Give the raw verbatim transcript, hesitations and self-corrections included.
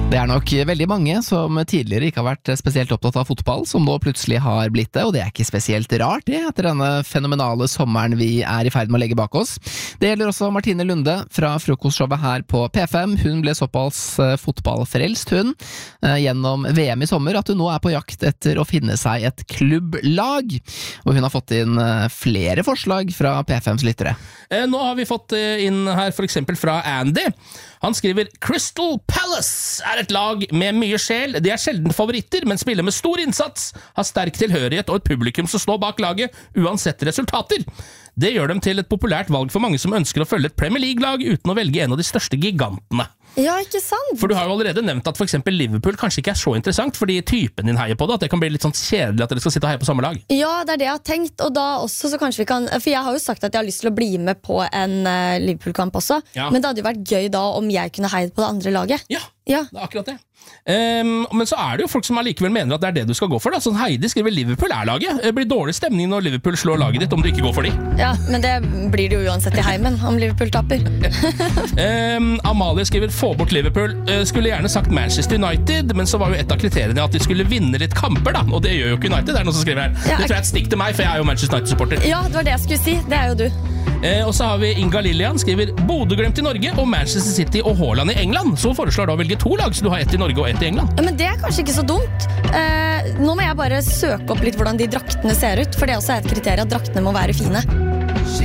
Det er nok veldig mange som tidligere ikke har vært spesielt opptatt av fotball, som nå plutselig har blitt det, og det er ikke spesielt rart det, etter denne fenomenale sommeren vi er i ferd med å legge bak oss. Det gjelder også Martine Lunde fra frokostshowet her på P fem. Hun ble såpass fotballfrelst hun gjennom V M i sommer at hun nå er på jakt etter å finne seg et klubblag, og hun har fått inn flere forslag fra P fems lyttere. Nå har vi fått inn her for eksempel fra Andy. Han skriver Crystal Palace er et lag med mye sjel. De er sjelden favoritter, men spiller med stor innsats, har sterk tilhørighet og et publikum som står bak laget, uansett resultater. Det gjør dem til et populært valg for mange som ønsker å følge et Premier League-lag uten å velge en av de største gigantene. Ja, ikke sant? For du har jo allerede nevnt at for eksempel Liverpool kanskje ikke er så interessant, fordi typen din heier på det, at det kan bli litt sånn kjedelig at dere skal sitte og heie på samme lag. Ja, det er det jeg har tenkt, og da også så kanskje vi kan, for jeg har jo sagt at jeg har lyst til å bli med på en uh, Liverpool-kamp også, ja. Men det hadde jo vært gøy da om jeg kunne heie på det andre laget. Ja, ja. Det er akkurat det. Um, men så er det jo folk som allikevel mener at det er det du skal gå for da. Sånn Heidi skriver Liverpool er laget. Det blir dårlig stemning når Liverpool slår laget ditt om du ikke går for de. Ja, men det blir det jo uansett i heimen om Liverpool tapper. um, Amalie skriver få bort Liverpool. uh, Skulle gjerne sagt Manchester United, men så var jo et av kriteriene at de skulle vinne litt kamper da, og det gjør jo ikke United. Det er noen som skriver her. Ja, det tror jeg er et stikk til meg, for jeg er jo Manchester United-supporter. Ja, det var det jeg skulle si. Det er jo du. uh, Og så har vi Inga Lillian skriver Bodø-Glimt i Norge og Manchester City og Haaland i England. Så foreslår da å velge to lag, så du har ett i Norge og ett i England. Ja, men det er kanskje ikke så dumt. eh, Nå må jeg bare søke opp litt hvordan de draktene ser ut, for det er også et kriterium at draktene må være fine.